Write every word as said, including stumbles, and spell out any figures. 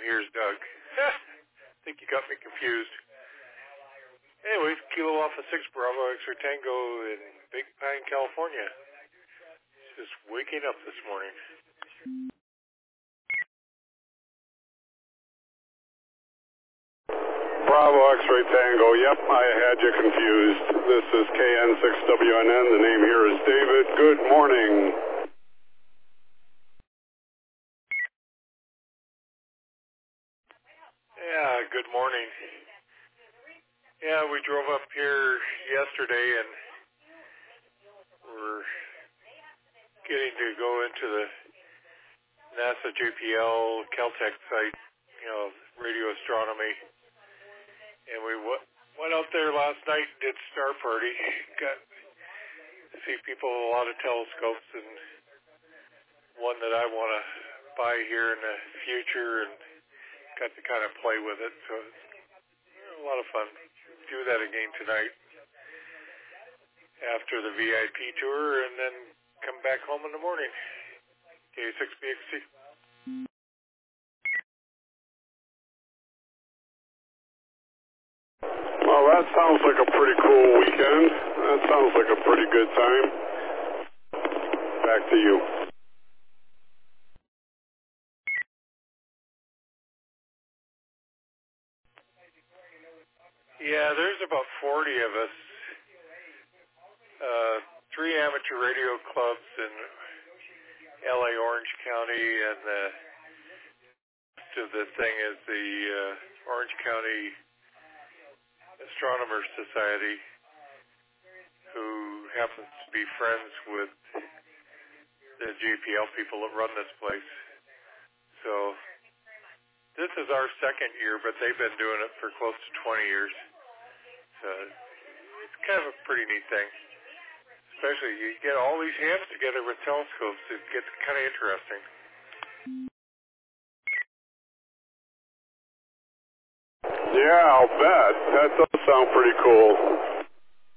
here's Doug. I think you got me confused. Anyways, Kilo Alpha six Bravo X-Ray Tango in Big Pine, California. Just waking up this morning. Bravo X-Ray Tango, yep, I had you confused. This is K N six W N N, the name here is David. Good morning. Yeah, good morning. Yeah, we drove up here yesterday and we're getting to go into the NASA J P L Caltech site, you know, radio astronomy. And we w- went out there last night and did Star Party. Got to see people with a lot of telescopes, and one that I want to buy here in the future, and got to kind of play with it. So it's a lot of fun. Do that again tonight after the V I P tour, and then come back home in the morning. K six B X C. Well, that sounds like a pretty cool weekend. That sounds like a pretty good time. Back to you. Yeah, there's about forty of us. Uh, three amateur radio clubs in L A Orange County, and the rest of the thing is the uh, Orange County Astronomers Society, who happens to be friends with the J P L people that run this place. So this is our second year, but they've been doing it for close to twenty years. So it's kind of a pretty neat thing. Especially you get all these hands together with telescopes, it gets kind of interesting. Yeah, I'll bet. That does sound pretty cool.